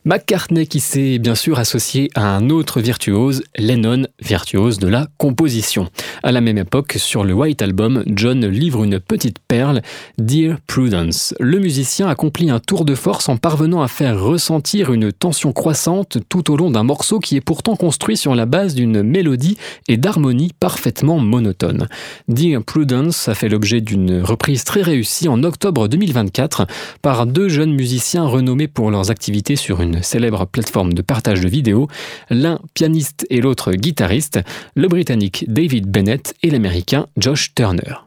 McCartney qui s'est bien sûr associé à un autre virtuose, Lennon, virtuose de la composition. À la même époque, sur le White Album, John livre une petite perle, Dear Prudence. Le musicien accomplit un tour de force en parvenant à faire ressentir une tension croissante tout au long d'un morceau qui est pourtant construit sur la base d'une mélodie et d'harmonie parfaitement monotone. Dear Prudence a fait l'objet d'une reprise très réussie en octobre 2024 par deux jeunes musiciens renommés pour leurs activités sur une célèbre plateforme de partage de vidéos, l'un pianiste et l'autre guitariste, le Britannique David Bennett et l'Américain Josh Turner.